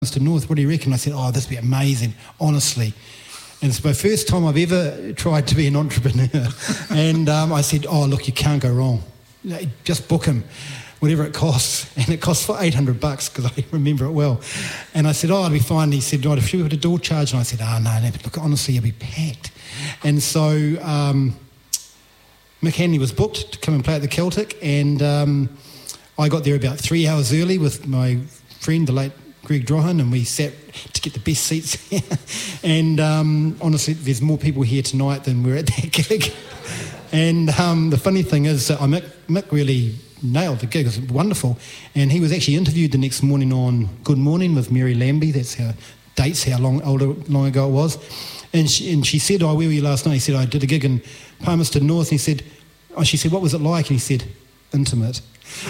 to North, what do you reckon? I said, oh, this would be amazing, honestly. And it's my first time I've ever tried to be an entrepreneur. And I said, oh, look, you can't go wrong. Just book him, whatever it costs. And it costs for $800 because I remember it well. And I said, oh, it'll be fine. And he said, right, if you put a door charge. And I said, oh, no, look, honestly, you'll be packed. And so Mick Hanley was booked to come and play at the Celtic. And I got there about 3 hours early with my friend, the late Greg Drohan, and we sat to get the best seats here. And honestly, there's more people here tonight than were at that gig. And the funny thing is that Mick really nailed the gig. It was wonderful. And he was actually interviewed the next morning on Good Morning with Mary Lambie. That's how long ago it was. And she said, oh, where were you last night? He said, I did a gig in Palmerston North. And she said, what was it like? And he said, intimate.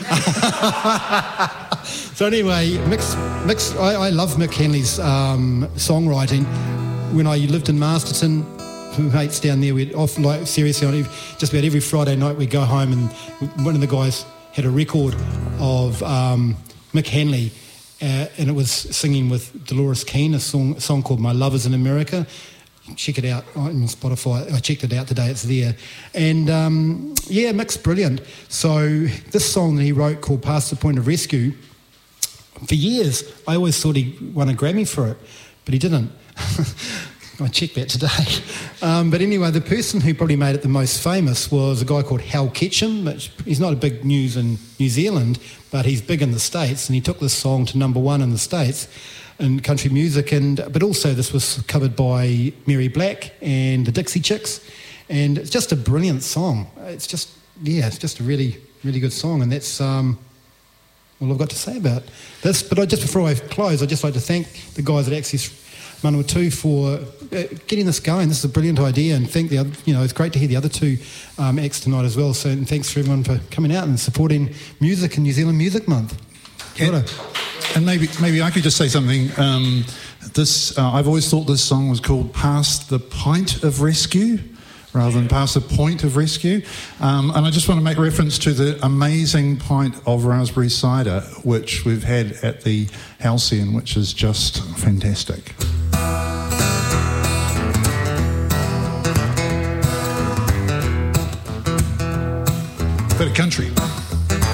So anyway, I love Mick Hanley's songwriting. When I lived in Masterton, mates down there, we'd often, like, seriously, just about every Friday night we'd go home, and one of the guys had a record of Mick Hanley, and it was singing with Dolores Keane, a song called My Love Is in America. Check it out on Spotify. I checked it out today, it's there. And Mick's brilliant. So this song that he wrote called Past the Point of Rescue, for years I always thought he won a Grammy for it, but he didn't. I checked that today. But anyway, the person who probably made it the most famous was a guy called Hal Ketchum. He's not a big news in New Zealand, but he's big in the States, and he took this song to number one in the States in country music, but also this was covered by Mary Black and the Dixie Chicks, and it's just a brilliant song. It's just a really, really good song, and that's all I've got to say about this. But just before I close, I'd just like to thank the guys at Access Manawatu for getting this going. This is a brilliant idea, and thank the other, it's great to hear the other two acts tonight as well. So, and thanks for everyone for coming out and supporting music in New Zealand Music Month. And maybe I could just say something. I've always thought this song was called Past the Pint of Rescue rather than Past the Point of Rescue. And I just want to make reference to the amazing pint of raspberry cider which we've had at the Halcyon, which is just fantastic. Bit of country.